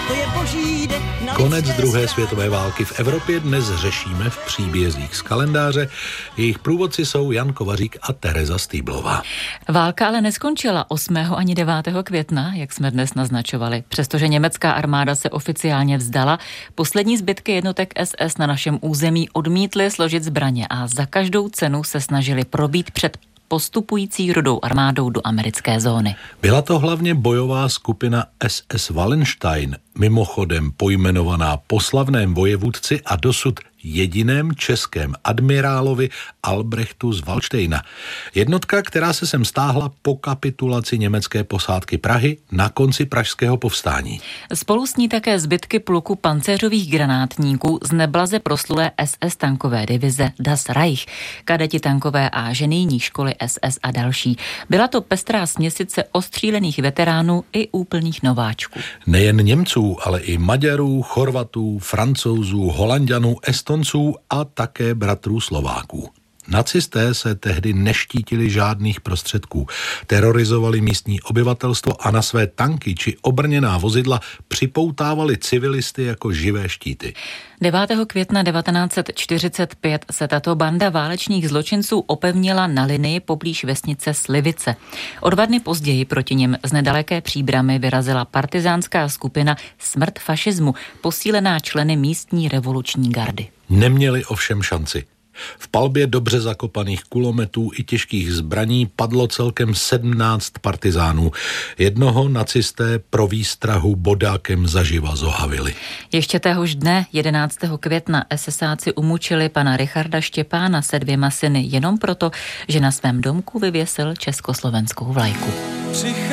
to je boží den. Konec druhé světové války v Evropě dnes řešíme v příbězích z kalendáře. Jejich průvodci jsou Jan Kovařík a Tereza Stýblová. Válka ale neskončila 8. ani 9. května, jak jsme dnes naznačovali. Přestože německá armáda se oficiálně vzdala, poslední zbytky jednotek SS na našem území odmítly složit zbraně a za každou cenu se snažili probít před postupující Rudou armádou do americké zóny. Byla to hlavně bojová skupina SS Wallenstein, mimochodem pojmenovaná po slavném vojevůdci a dosud jediném českém admirálovi Albrechtu z Valdštejna. Jednotka, která se sem stáhla po kapitulaci německé posádky Prahy na konci pražského povstání. Spolu s ní také zbytky pluku pancéřových granátníků z neblaze proslulé SS tankové divize Das Reich, kadeti tankové a ženijní školy SS a další. Byla to pestrá směsice ostřílených veteránů i úplných nováčků. Nejen Němců, ale i Maďarů, Chorvatů, Francouzů, Holanďanů, Estonců a také bratrů Slováků. Nacisté se tehdy neštítili žádných prostředků. Terorizovali místní obyvatelstvo a na své tanky či obrněná vozidla připoutávali civilisty jako živé štíty. 9. května 1945 se tato banda válečných zločinců opevnila na linii poblíž vesnice Slivice. O 2 dny později proti nim z nedaleké Příbramy vyrazila partizánská skupina Smrt fašismu, posílená členy místní revoluční gardy. Neměli ovšem šanci. V palbě dobře zakopaných kulometů i těžkých zbraní padlo celkem 17 partizánů. Jednoho nacisté pro výstrahu bodákem zaživa zohavili. Ještě téhož dne, 11. května, SSáci umučili pana Richarda Štěpána se 2 syny jenom proto, že na svém domku vyvěsil československou vlajku.